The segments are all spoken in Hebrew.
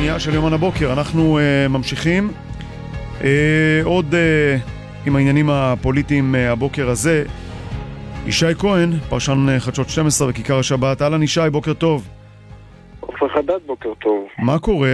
השנייה של יומן הבוקר. אנחנו ממשיכים עוד עם העניינים הפוליטיים הבוקר הזה. ישי כהן, פרשן חדשות 12 וכיכר השבת. אהלן ישי, בוקר טוב. עופר חדד, בוקר טוב. מה קורה?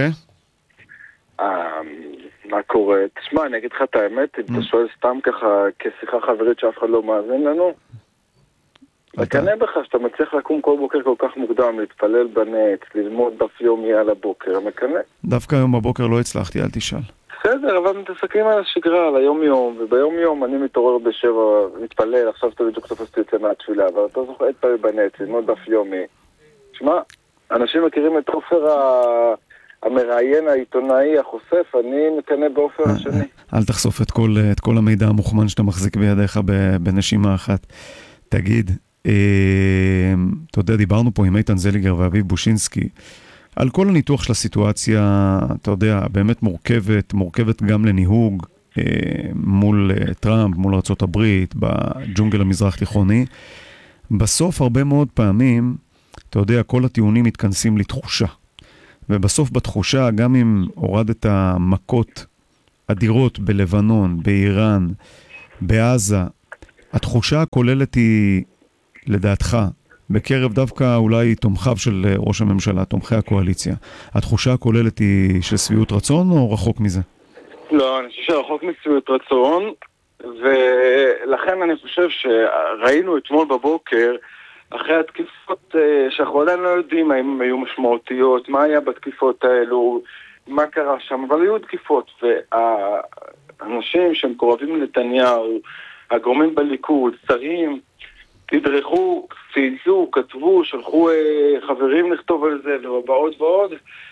מה קורה? תשמע, אני אגיד לך את האמת, אם אתה שואל סתם ככה כשיחה חברית שאף אחד לא מאזין לנו, מקנה בך שאתה מצליח לקום כל בוקר כל כך מוקדם, להתפלל בנץ, ללמוד דף יומי על הבוקר, מקנה. דווקא היום בבוקר לא הצלחתי, אל תשאל. בסדר, אבל מתעסקים על השגרה, על היום-יום, וביום-יום אני מתעורר ב7, מתפלל, עכשיו אתה בדיוק תופסתי יוצא מהתפילה, אבל אתה זוכר להתפלל בנץ, ללמוד דף יומי. שמע, אנשים מכירים את עופר המראיין, העיתונאי, החושף, אני מקנה בעופר השני. אל תחשוף את כל המידע המוכמן שאתה מחזיק בידיך בנשימה אחת. תגיד, אתה יודע, דיברנו פה עם איתן זליגר ואביב בושינסקי, על כל הניתוח של הסיטואציה, אתה יודע, באמת מורכבת גם לניהוג מול טראמפ, מול ארצות הברית, בג'ונגל המזרח תיכוני. בסוף הרבה מאוד פעמים, אתה יודע, כל הטיעונים מתכנסים לתחושה. ובסוף בתחושה, גם אם הורדת מכות אדירות בלבנון, באיראן, בעזה, התחושה הכוללת היא, לדעתך, בקרב דווקא אולי תומכיו של ראש הממשלה, תומכי הקואליציה, התחושה הכוללת היא של שביעות רצון או רחוק מזה? לא, אני חושב שרחוק משביעות רצון, ולכן אני חושב שראינו אתמול בבוקר, אחרי התקיפות שאנחנו עדיין לא יודעים האם הם היו משמעותיות, מה היה בתקיפות האלו, מה קרה שם, אבל היו תקיפות, והאנשים שהם קורבים לנתניהו, הגורמים בליכוד, שרים, תדרכו, צייצו, כתבו, שלחו חברים לכתוב על זה ועוד ועוד.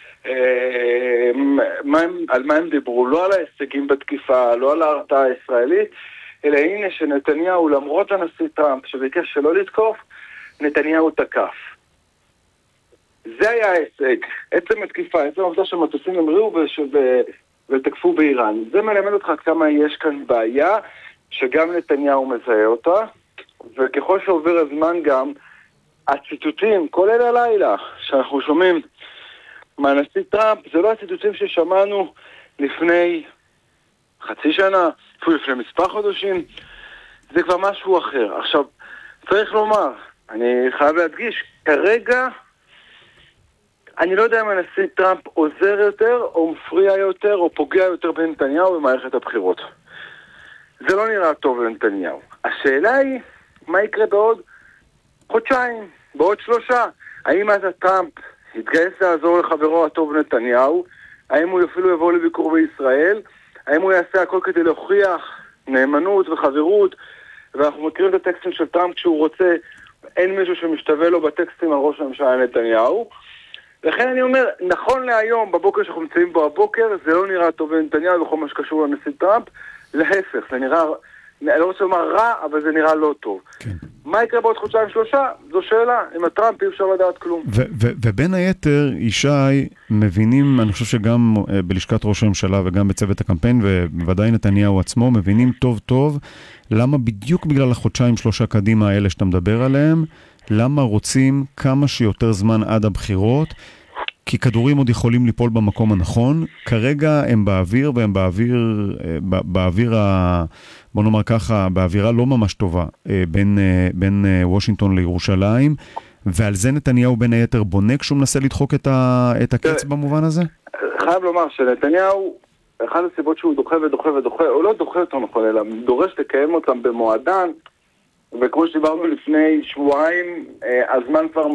על מה הם דיברו? לא על ההישגים בתקיפה, לא על ההרתעה הישראלית, אלא הנה שנתניהו, למרות הנשיא טראמפ שביקש שלא לתקוף, נתניהו תקף. זה היה ההישג. עצם התקיפה, עצם העובדה שמטוסים המריאו ותקפו באיראן. זה מלמד אותך כמה יש כאן בעיה שגם נתניהו מזהה אותה, וככל שעובר הזמן גם, הציטוטים, כולל הלילה, שאנחנו שומעים מהנשיא טראמפ, זה לא הציטוטים ששמענו לפני חצי שנה, אפילו לפני מספר חודשים, זה כבר משהו אחר. עכשיו, צריך לומר, אני חייב להדגיש, כרגע, אני לא יודע אם הנשיא טראמפ עוזר יותר, או מפריע יותר, או פוגע יותר בנתניהו במערכת הבחירות. זה לא נראה טוב לנתניהו. השאלה היא, מה יקרה בעוד חודשיים, בעוד 3? האם אז טראמפ יתגייס לעזור לחברו הטוב נתניהו? האם הוא אפילו יבוא לביקור בישראל? האם הוא יעשה הכל כדי להוכיח נאמנות וחברות? ואנחנו מכירים את הטקסטים של טראמפ כשהוא רוצה, אין מישהו שמשתווה לו בטקסטים על ראש הממשלה נתניהו. לכן אני אומר, נכון להיום, בבוקר שאנחנו נמצאים בו הבוקר, זה לא נראה טוב לנתניהו בכל מה שקשור לנשיא טראמפ. להפך, זה נראה, אני לא רוצה לומר רע, אבל זה נראה לא טוב. כן. מה יקרה בעוד חודשיים 3? זו שאלה. עם הטראמפ אי אפשר לדעת כלום. ובין היתר, ישי, מבינים, אני חושב שגם בלשכת ראש הממשלה וגם בצוות הקמפיין, ובוודאי נתניהו עצמו, מבינים טוב טוב, למה בדיוק בגלל החודשיים 3 קדימה האלה שאתה מדבר עליהם, למה רוצים כמה שיותר זמן עד הבחירות, כי כדורים עוד יכולים ליפול במקום הנכון. כרגע הם באוויר, והם באוויר בוא נאמר ככה, באווירה לא ממש טובה בין וושינגטון לירושלים, ועל זה נתניהו בין היתר בונה כשהוא מנסה לדחוק את הקץ במובן הזה? חייב לומר שנתניהו, אחד הסיבות שהוא דוחה ודוחה ודוחה, הוא לא דוחה אותו נכון, אלא דורש לקיים אותם במועדן, וכמו שדיברנו לפני שבועיים, הזמן כבר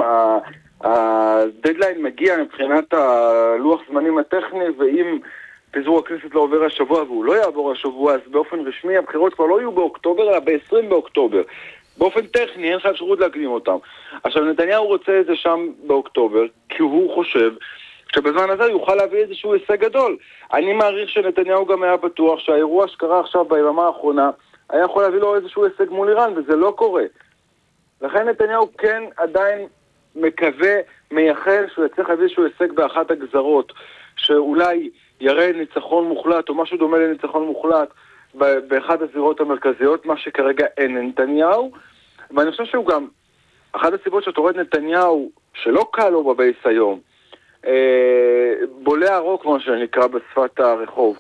הדדליין מגיע מבחינת הלוח זמנים הטכני, ואם פיזור הכנסת לא עובר השבוע והוא לא יעבור השבוע, אז באופן רשמי הבחירות כבר לא יהיו באוקטובר, אלא ב-20 באוקטובר. באופן טכני אין לך אפשרות להקדים אותם. עכשיו נתניהו רוצה את זה שם באוקטובר, כי הוא חושב שבזמן הזה יוכל להביא איזשהו הישג גדול. אני מעריך שנתניהו גם היה בטוח שהאירוע שקרה עכשיו ביממה האחרונה היה יכול להביא לו איזשהו הישג מול איראן, וזה לא קורה. לכן נתניהו כן עדיין מקווה, מייחל שהוא יצליח להביא איזשהו הישג באחת הגזרות, שאולי יראה ניצחון מוחלט או משהו דומה לניצחון מוחלט באחד הזירות המרכזיות, מה שכרגע אין נתניהו. ואני חושב שהוא גם, אחת הסיבות שאתה רואה את נתניהו, שלא קל לו בבייס היום, בולט תולע רוק, כמו שנקרא בשפת הרחוב,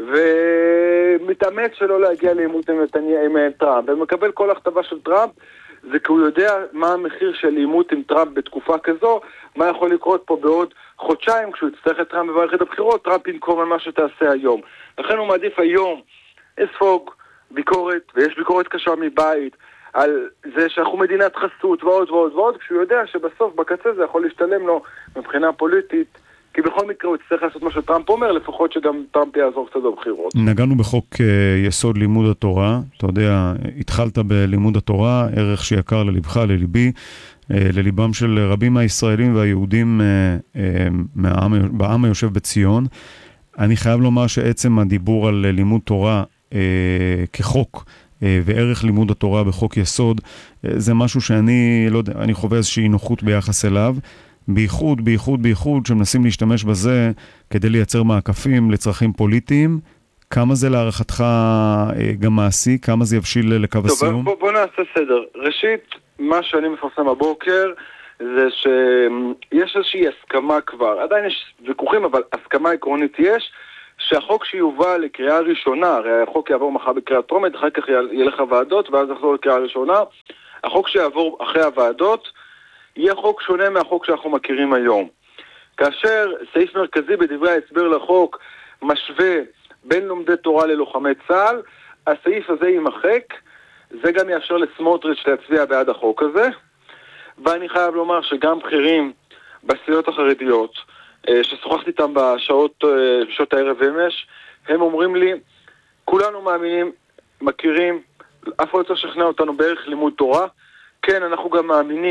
ומתאמץ שלא להגיע לעימות עם טראמפ, ומקבל כל הכתבה של טראמפ, זה כי הוא יודע מה המחיר של עימות עם טראמפ בתקופה כזו, מה יכול לקרות פה בעוד חודשיים, כשהוא יצטרך את טראמפ במערכת הבחירות, טראמפ ינקום על מה שתעשה היום. לכן הוא מעדיף היום לספוג ביקורת, ויש ביקורת קשה מבית, על זה שאנחנו מדינת חסות ועוד ועוד ועוד, כשהוא יודע שבסוף בקצה זה יכול להשתלם לו מבחינה פוליטית, כי בכל מקרה הוא יצטרך לעשות מה שטראמפ אומר, לפחות שגם טראמפ יעזור קצת בבחירות. נגענו בחוק יסוד לימוד התורה, אתה יודע, התחלת בלימוד התורה, ערך שיקר ללבך, לליבי, לליבם של רבים מהישראלים והיהודים בעם היושב בציון. אני חייב לומר שעצם הדיבור על לימוד תורה כחוק, וערך לימוד התורה בחוק יסוד, זה משהו שאני, לא יודע, אני חווה איזושהי נוחות ביחס אליו, בייחוד שמנסים להשתמש בזה כדי לייצר מעקפים לצרכים פוליטיים. כמה זה להערכתך גם מעשי? כמה זה יבשיל לקו הסיום? טוב, בוא נעשה סדר. ראשית, מה שאני מפרסם הבוקר זה שיש איזושהי הסכמה כבר, עדיין יש ויכוחים, אבל הסכמה עקרונית יש, שהחוק שיובא לקריאה ראשונה, הרי החוק יעבור מחר בקריאה טרומית, אחר כך ילך הוועדות ואז יחזור לקריאה ראשונה, החוק שיעבור אחרי הוועדות יהיה חוק שונה מהחוק שאנחנו מכירים היום. כאשר סעיף מרכזי בדברי ההסבר לחוק משווה בין לומדי תורה ללוחמי צה"ל, הסעיף הזה יימחק, זה גם יאפשר לסמוטריץ' להצביע בעד החוק הזה, ואני חייב לומר שגם בכירים בסיעות החרדיות, ששוחחתי איתם בשעות הערב אמש, הם אומרים לי, כולנו מאמינים, מכירים, אף לא צריך לשכנע אותנו בערך לימוד תורה, כן, אנחנו גם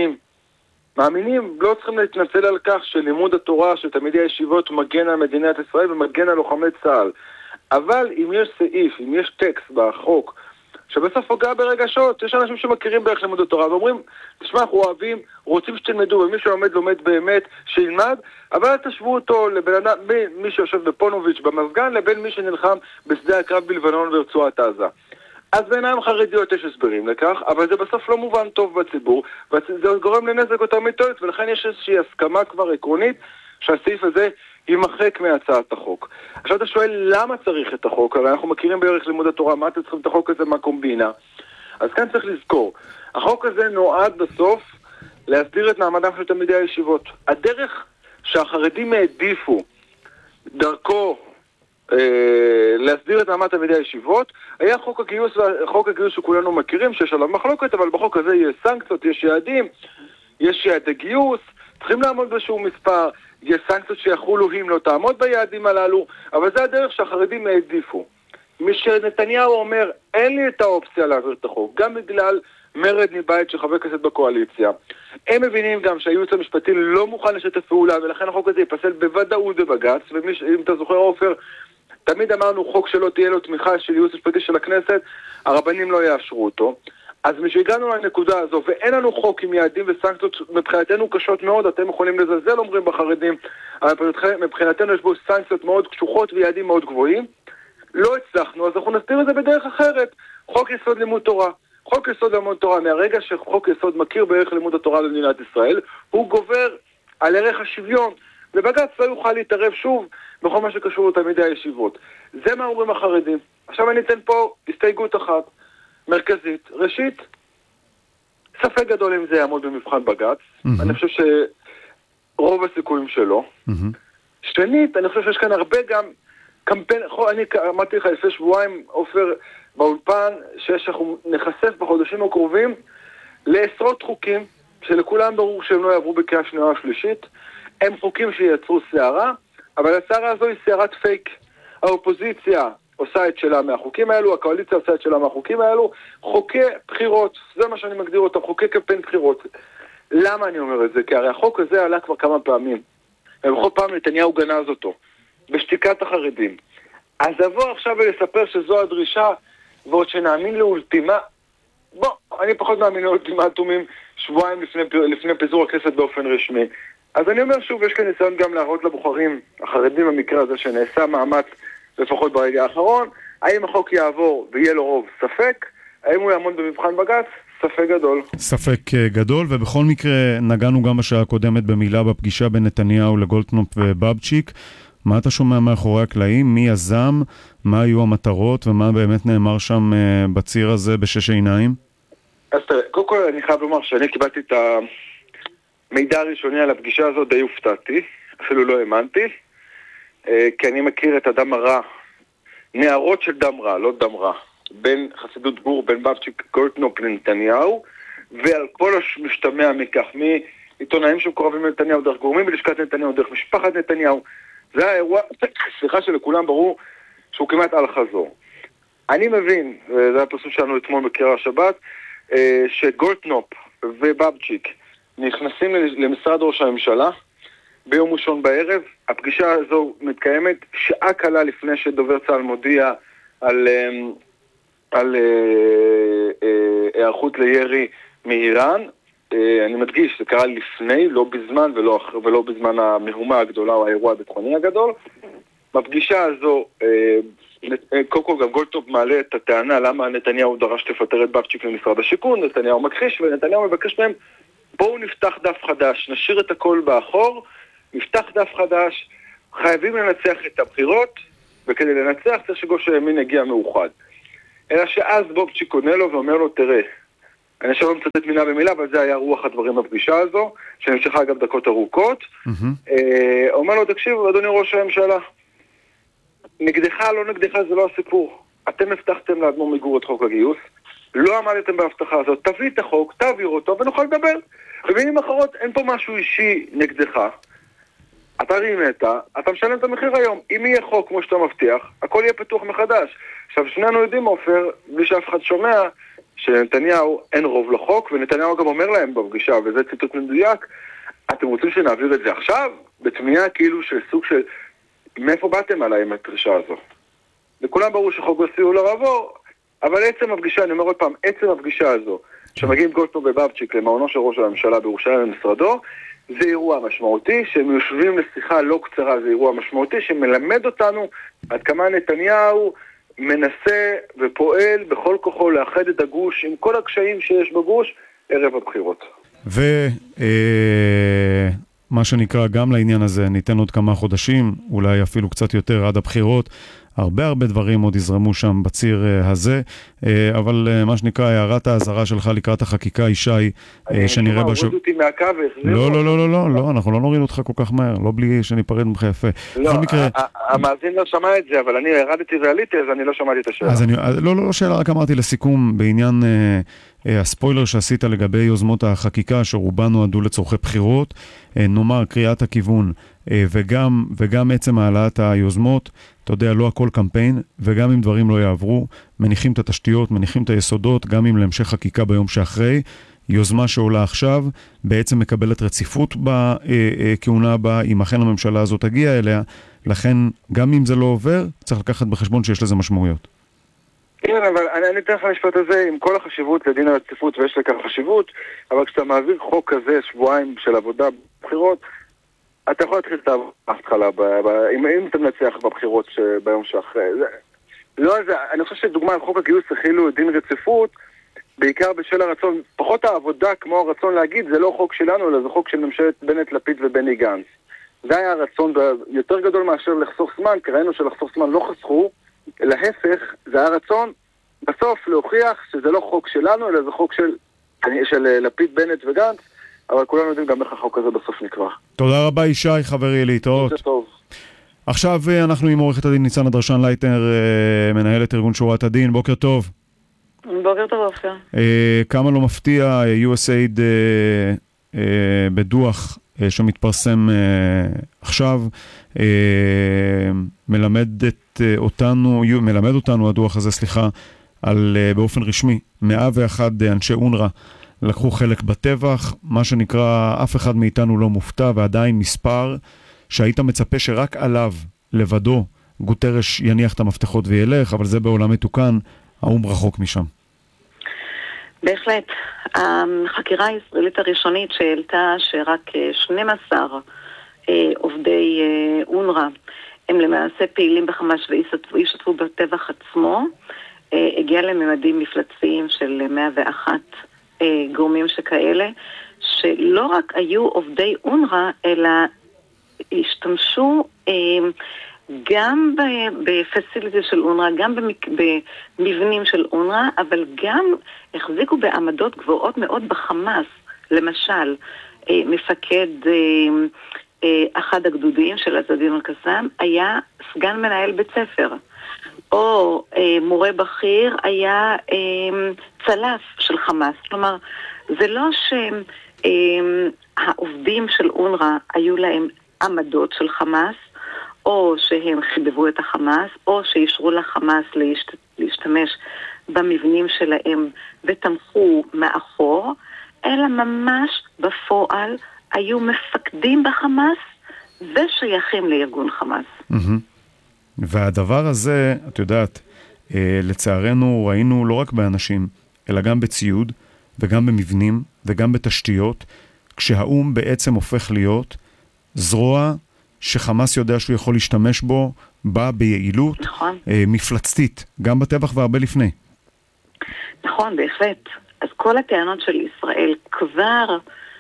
מאמינים, לא צריכים להתנצל על כך שלימוד התורה של תלמידי הישיבות מגן על מדינת ישראל ומגן על לוחמי צה"ל. אבל אם יש סעיף, אם יש טקסט בחוק, שבסוף פוגע ברגשות, יש אנשים שמכירים בערך לימוד התורה ואומרים, תשמע, אנחנו אוהבים, רוצים שתלמדו, ומי שלומד לומד באמת, שילמד, אבל אל תשוו אותו לבן אדם, מי שיושב בפונוביץ' במסגן, לבין מי שנלחם בשדה הקרב בלבנון ורצועת עזה. אז בעיניים חרדיות יש הסברים לכך, אבל זה בסוף לא מובן טוב בציבור, וזה גורם לנזק יותר מתועלת, ולכן יש איזושהי הסכמה כבר עקרונית שהסעיף הזה יימחק מהצעת החוק. עכשיו אתה שואל למה צריך את החוק? הרי אנחנו מכירים בערך לימוד התורה, מה אתם צריכים את החוק הזה מהקומבינה? אז כאן צריך לזכור, החוק הזה נועד בסוף להסדיר את מעמדם של תלמידי הישיבות. הדרך שהחרדים העדיפו דרכו להסדיר את מעמד תלמידי הישיבות היה חוק הגיוס שכולנו מכירים, שיש עליו מחלוקת, אבל בחוק הזה יש סנקציות, יש יעדים, יש יעדי גיוס, צריכים לעמוד באיזשהו מספר, יש סנקציות שיחולו אם לא תעמוד ביעדים הללו, אבל זה הדרך שהחרדים העדיפו. משנתניהו אומר, אין לי את האופציה להעביר את החוק, גם בגלל מרד מבית של חבר כנסת בקואליציה. הם מבינים גם שהייעוץ המשפטי לא מוכן לשתף פעולה, ולכן החוק הזה ייפסל בוודאות בבג"ץ, ואם אתה זוכר עופר, תמיד אמרנו חוק שלא תהיה לו תמיכה של ייעוץ משפטי של הכנסת, הרבנים לא יאשרו אותו. אז משהגענו לנקודה הזו, ואין לנו חוק עם יעדים וסנקציות מבחינתנו קשות מאוד, אתם יכולים לזלזל, אומרים בחרדים, אבל מבחינתנו יש בו סנקציות מאוד קשוחות ויעדים מאוד גבוהים, לא הצלחנו, אז אנחנו נסתיר את זה בדרך אחרת. חוק יסוד לימוד תורה. חוק יסוד לימוד תורה, מהרגע שחוק יסוד מכיר בערך לימוד התורה במדינת ישראל, הוא גובר על ערך השוויון, ובג"ץ לא יוכל להתערב שוב בכל מה שקשור לתלמידי הישיבות. זה מה אומרים החרדים. עכשיו אני אתן פה הסתייגות אחת, מרכזית. ראשית, ספק גדול אם זה יעמוד במבחן בג"ץ. אני חושב שרוב הסיכויים שלו. שנית, אני חושב שיש כאן הרבה גם קמפיין, אני אמרתי לך לפני שבועיים, עופר, באולפן, שאנחנו נחשף בחודשים הקרובים לעשרות חוקים, שלכולם ברור שהם לא יעברו בקריאה שנייה או שלישית. הם חוקים שייצרו סערה, אבל הסערה הזו היא סערת פייק. האופוזיציה עושה את שלה מהחוקים האלו, הקואליציה עושה את שלה מהחוקים האלו, חוקי בחירות, זה מה שאני מגדיר אותם, חוקי קמפיין בחירות. למה אני אומר את זה? כי הרי החוק הזה עלה כבר כמה פעמים, ובכל פעם נתניהו גנז אותו, בשתיקת החרדים. אז לבוא עכשיו ולספר שזו הדרישה, ועוד שנאמין לאולטימה, אני פחות מאמין לאולטימטומים שבועיים לפני פיזור הכנסת באופן רשמי. אז אני אומר שוב, יש כאן ניסיון גם להראות לבוחרים, החרדים במקרה הזה שנעשה מאמץ, לפחות ברגע האחרון, האם החוק יעבור ויהיה לו רוב? ספק. האם הוא יעמוד במבחן בג"ץ? ספק גדול. ספק גדול, ובכל מקרה נגענו גם בשעה הקודמת במילה בפגישה בין נתניהו לגולדקנופ ובבצ'יק. מה אתה שומע מאחורי הקלעים? מי יזם? מה היו המטרות? ומה באמת נאמר שם בציר הזה בשש עיניים? אז תראה, קודם כל אני חייב לומר שאני קיבלתי את המידע הראשוני על הפגישה הזאת, די הופתעתי, אפילו לא האמנתי, כי אני מכיר את הדם הרע, נערות של דם רע, לא דם רע, בין חסידות גור, בין בבצ'יק גולדקנופ לנתניהו, ועל כל המשתמע מכך, מעיתונאים שמקורבים לנתניהו דרך גורמים בלשכת נתניהו, דרך משפחת נתניהו. זה האירוע, סליחה שלכולם ברור שהוא כמעט על חזור. אני מבין, וזה הפרסום שלנו אתמול בקריאה השבת, שגולדקנופ ובבצ'יק נכנסים למשרד ראש הממשלה ביום ראשון בערב. הפגישה הזו מתקיימת שעה קלה לפני שדובר צה"ל מודיע על היערכות לירי מאיראן. אני מדגיש, זה קרה לפני, לא בזמן ולא בזמן המהומה הגדולה או האירוע הביטחוני הגדול. בפגישה הזו, קודם כל גם גולדקנופ מעלה את הטענה למה נתניהו דרש לפטר את בבצ'יק למשרד השיכון. נתניהו מכחיש, ונתניהו מבקש מהם, בואו נפתח דף חדש, נשאיר את הכל באחור, נפתח דף חדש, חייבים לנצח את הבחירות, וכדי לנצח צריך שגוש הימין יגיע מאוחד. אלא שאז בבצ'יק עונה לו ואומר לו, תראה, אני עכשיו לא מצטט מילה במילה, אבל זה היה רוח הדברים בפגישה הזו, שנמשכה אגב דקות ארוכות. אומר לו, תקשיב, אדוני ראש הממשלה, נגדך, לא נגדך, זה לא הסיפור. אתם הבטחתם לאדמו"ר מגור את חוק הגיוס, לא עמדתם בהבטחה הזאת, תביא את החוק, תעביר אותו ונוכל לדבר. במילים אחרות, אין פה משהו אישי נגדך. אתה רימת, אתה משלם את המחיר היום. אם יהיה חוק כמו שאתה מבטיח, הכל יהיה פתוח מחדש. עכשיו, שנינו יודעים, עופר, בלי שאף אחד שומע, שנתניהו אין רוב לחוק, ונתניהו גם אומר להם בפגישה, וזה ציטוט מדויק, אתם רוצים שנעביר את זה עכשיו? בתמיעה כאילו של סוג של מאיפה באתם עליי עם הדרישה הזו? לכולם ברור שחוק הסיוע לא עבור, אבל עצם הפגישה, אני אומר עוד פעם, עצם הפגישה הזו, שמגיעים גולדקנופ ובבצ'יק למעונו של ראש הממשלה בירושלים למשרדו, זה אירוע משמעותי, שהם יושבים לשיחה לא קצרה, זה אירוע משמעותי שמלמד אותנו עד כמה נתניהו מנסה ופועל בכל כוחו לאחד את הגוש עם כל הקשיים שיש בגוש ערב הבחירות. מה שנקרא, גם לעניין הזה ניתן עוד כמה חודשים, אולי אפילו קצת יותר עד הבחירות. הרבה דברים עוד יזרמו שם בציר הזה, אבל מה שנקרא, הערת האזהרה שלך לקראת החקיקה, ישי, שנראה הוריד אותי מהקו והחזיר. לא, אנחנו לא נוריד אותך כל כך מהר, לא בלי שניפרד ממך יפה. לא, המאזין לא שמע את זה, אבל אני הרדתי ועליתי, אז אני לא שמעתי את השאלה. לא שאלה, רק אמרתי לסיכום, בעניין הספוילר שעשית לגבי יוזמות החקיקה, שרובן נועדו לצורכי בחירות, נאמר קריאת הכיוון, וגם עצם העלאת היוזמות, אתה יודע, לא הכל קמפיין, וגם אם דברים לא יעברו, מניחים את התשתיות, מניחים את היסודות, גם אם להמשך חקיקה ביום שאחרי, יוזמה שעולה עכשיו, בעצם מקבלת רציפות בכהונה הבאה, אם אכן הממשלה הזאת תגיע אליה, לכן גם אם זה לא עובר, צריך לקחת בחשבון שיש לזה משמעויות. כן, אבל אני אתן לך המשפט הזה עם כל החשיבות לדין הרציפות, ויש לכך חשיבות, אבל כשאתה מעביר חוק כזה, שבועיים של עבודה בבחירות, אתה יכול להתחיל את ההתחלה, אם אתה מנצח בבחירות ביום שאחרי. אני חושב שדוגמה על חוק הגיוס הכילו דין רציפות, בעיקר בשל הרצון, פחות העבודה כמו הרצון להגיד, זה לא חוק שלנו, אלא זה חוק של ממשלת בנט, לפיד ובני גנץ. זה היה הרצון יותר גדול מאשר לחסוך זמן, כי ראינו שלחסוך זמן לא חסכו, להפך, זה היה רצון בסוף להוכיח שזה לא חוק שלנו, אלא זה חוק של לפיד, בנט וגנץ, אבל כולנו יודעים גם איך החוק הזה בסוף נקבע. תודה רבה ישי, חברי, להתראות. זה טוב. עכשיו אנחנו עם עורכת הדין ניצנה דרשן לייטנר, מנהלת ארגון שורת הדין, בוקר טוב. בוקר טוב, אופיר. כמה לא מפתיע, USAID בדוח שמתפרסם עכשיו, מלמד אותנו הדוח הזה, על באופן רשמי, 101 אנשי אונר"א לקחו חלק בטבח, מה שנקרא, אף אחד מאיתנו לא מופתע, ועדיין מספר שהיית מצפה שרק עליו לבדו גוטרש יניח את המפתחות וילך, אבל זה בעולם מתוקן, האום רחוק משם. בהחלט. החקירה הישראלית הראשונית שהעלתה שרק 12 עובדי אונר"א הם למעשה פעילים בחמאס וישתתפו בטבח עצמו, הגיע לממדים מפלציים של 101 גורמים שכאלה, שלא רק היו עובדי אונר"א, אלא השתמשו גם בפסיליטי של אונר"א, גם במבנים של אונר"א, אבל גם החזיקו בעמדות גבוהות מאוד בחמאס. למשל, מפקד אחד הגדודים של עזדין אל-קסאם היה סגן מנהל בית ספר, או מורה בכיר היה צלף של חמאס. כלומר, זה לא שהעובדים של אונר"א היו להם עמדות של חמאס, או שהם חיבבו את החמאס, או שישרו לחמאס להשתמש במבנים שלהם ותמכו מאחור, אלא ממש בפועל היו מפקדים בחמאס ושייכים לארגון חמאס. והדבר הזה, את יודעת, לצערנו ראינו לא רק באנשים, אלא גם בציוד וגם במבנים וגם בתשתיות, כשהאום בעצם הופך להיות זרוע שחמאס יודע שהוא יכול להשתמש בו, בא ביעילות, נכון. מפלצתית, גם בטבח והרבה לפני. נכון, בהחלט. אז כל הטענות של ישראל כבר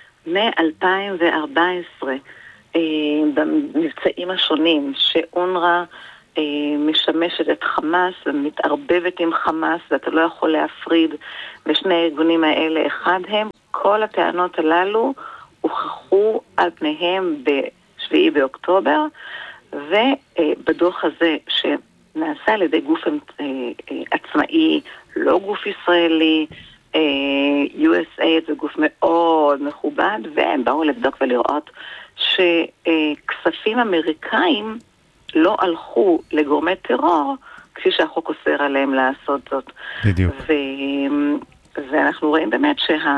מ-2014 במבצעים השונים, שאונר"א משמשת את חמאס ומתערבבת עם חמאס, ואתה לא יכול להפריד בשני הארגונים האלה אחד הם, כל הטענות הללו הוכחו על פניהם ב7 באוקטובר, ובדוח הזה שנעשה על ידי גוף עצמאי, לא גוף ישראלי, USA זה גוף מאוד מכובד, והם באו לבדוק ולראות שכספים אמריקאים לא הלכו לגורמי טרור, כפי שהחוק אוסר עליהם לעשות זאת. בדיוק. ואנחנו רואים באמת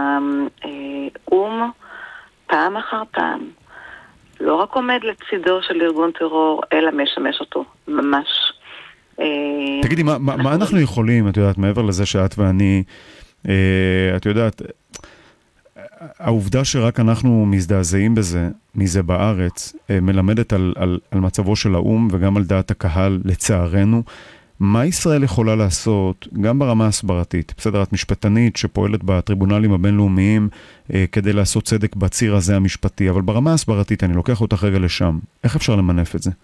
שהאום פעם אחר פעם לא רק עומד לצידו של ארגון טרור, אלא משמש אותו ממש. תגידי, מה אנחנו יכולים, את יודעת, מעבר לזה שאת ואני, את יודעת, העובדה שרק אנחנו מזדעזעים מזה בארץ, מלמדת על מצבו של האום וגם על דעת הקהל, לצערנו. מה ישראל יכולה לעשות, גם ברמה הסברתית? בסדר, את משפטנית שפועלת בטריבונלים הבינלאומיים כדי לעשות צדק בציר הזה המשפטי, אבל ברמה הסברתית, אני לוקח אותך רגע לשם. איך אפשר למנף את זה?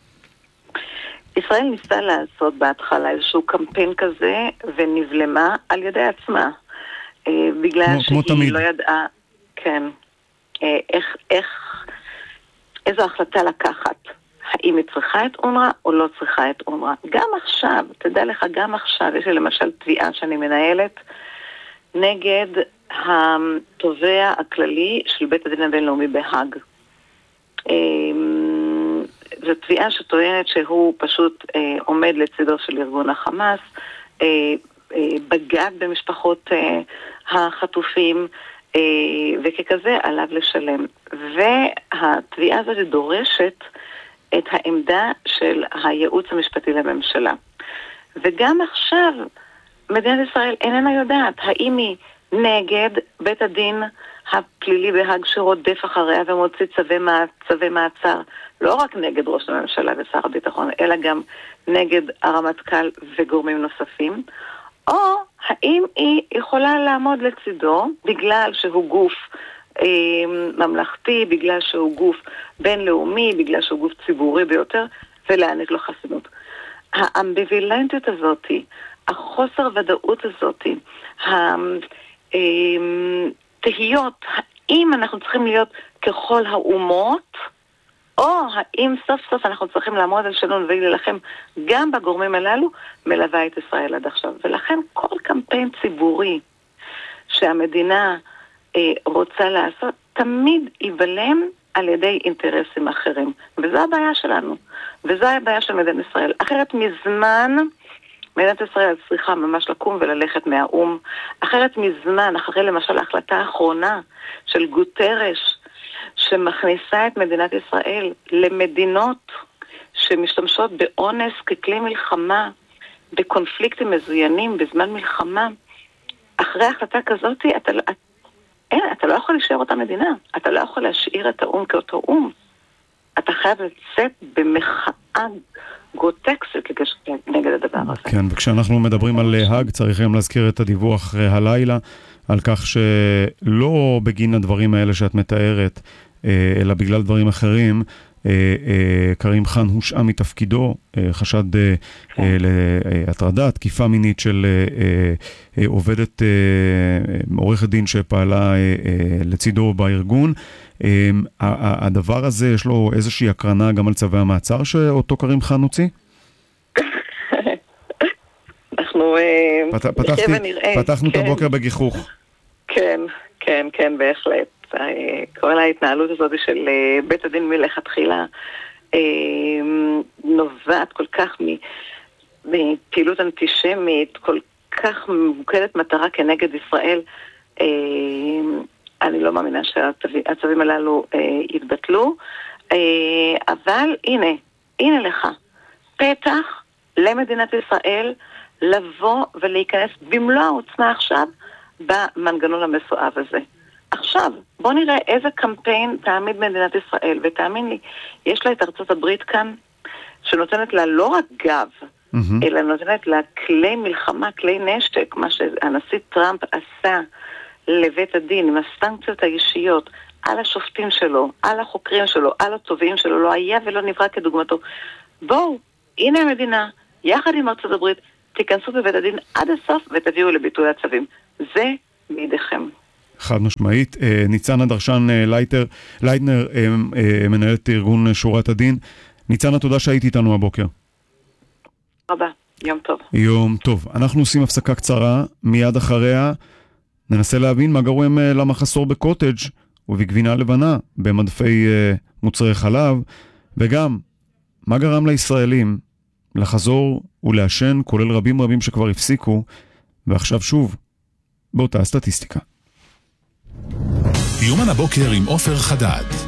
ישראל ניסתה לעשות בהתחלה איזשהו קמפיין כזה, ונבלמה על ידי עצמה. בגלל שהיא לא ידעה, כן, איזו החלטה לקחת. האם היא צריכה את אונר"א או לא צריכה את אונר"א. גם עכשיו, תדע לך, גם עכשיו, יש לי למשל תביעה שאני מנהלת, נגד התובע הכללי של בית הדין הבינלאומי בהאג. זו תביעה שטוענת שהוא פשוט עומד לצידו של ארגון החמאס, בגד במשפחות החטופים, וככזה עליו לשלם. והתביעה הזאת דורשת את העמדה של הייעוץ המשפטי לממשלה. וגם עכשיו מדינת ישראל איננה יודעת האם היא נגד בית הדין הפלילי בהאג שרודף אחריה ומוציא צווי מעצר, לא רק נגד ראש הממשלה ושר הביטחון, אלא גם נגד הרמטכ"ל וגורמים נוספים, או האם היא יכולה לעמוד לצידו בגלל שהוא גוף ממלכתי, בגלל שהוא גוף בינלאומי, בגלל שהוא גוף ציבורי ביותר, ולהעניק לו חסינות. האמביוולנטיות הזאת, החוסר ודאות הזאת, התהיות, האם אנחנו צריכים להיות ככל האומות, או האם סוף סוף אנחנו צריכים לעמוד על שלנו ולהילחם גם בגורמים הללו, מלווה את ישראל עד עכשיו. ולכן כל קמפיין ציבורי שהמדינה רוצה לעשות, תמיד ייבלם על ידי אינטרסים אחרים. וזו הבעיה שלנו. וזו הבעיה של מדינת ישראל. אחרת מזמן, מדינת ישראל צריכה ממש לקום וללכת מהאום. אחרת מזמן, אחרי למשל ההחלטה האחרונה של גוטרש, שמכניסה את מדינת ישראל למדינות שמשתמשות באונס ככלי מלחמה, בקונפליקטים מזוינים בזמן מלחמה, אחרי החלטה כזאת, אתה לא יכול להישאר אותה מדינה. אתה לא יכול להשאיר את האום כאותו אום. אתה חייב לצאת במחאה גוטקסית נגד הדבר הזה. כן, וכשאנחנו מדברים על האג, צריך גם להזכיר את הדיווח הלילה, על כך שלא בגין הדברים האלה שאת מתארת, אלא בגלל דברים אחרים, קרים חאן הושעה מתפקידו, חשד להטרדה, תקיפה מינית של עובדת, עורכת דין שפעלה לצידו בארגון. הדבר הזה יש לו איזושהי הקרנה גם על צווי המעצר שאותו קרים חאן הוציא? אנחנו פתחנו את הבוקר בגיחוך. כן, כן, כן, בהחלט. כל ההתנהלות הזאת של בית הדין מלכתחילה נובעת כל כך מפעילות אנטישמית, כל כך ממוקדת מטרה כנגד ישראל. אני לא מאמינה שהצווים הללו יתבטלו, אבל הנה לך, פתח למדינת ישראל לבוא ולהיכנס במלוא העוצמה עכשיו במנגנון המסואב הזה. עכשיו, בוא נראה איזה קמפיין תעמיד מדינת ישראל, ותאמין לי, יש לה את ארצות הברית כאן, שנותנת לה לא רק גב, אלא נותנת לה כלי מלחמה, כלי נשק, מה שהנשיא טראמפ עשה לבית הדין, עם הסנקציות האישיות, על השופטים שלו, על החוקרים שלו, על התובעים שלו, לא היה ולא נברא כדוגמתו. בואו, הנה המדינה, יחד עם ארצות הברית, תיכנסו בבית הדין עד הסוף ותביאו לביטוי הצווים. זה מידיכם. חד משמעית. ניצנה דרשן לייטנר, מנהלת ארגון שורת הדין. ניצנה, תודה שהיית איתנו הבוקר. רבה, יום טוב. יום טוב. אנחנו עושים הפסקה קצרה, מיד אחריה ננסה להבין מה גורם למחסור בקוטג' ובגבינה לבנה במדפי מוצרי חלב, וגם מה גרם לישראלים לחזור ולעשן, כולל רבים שכבר הפסיקו, ועכשיו שוב באותה הסטטיסטיקה. יומן הבוקר עם עופר חדד.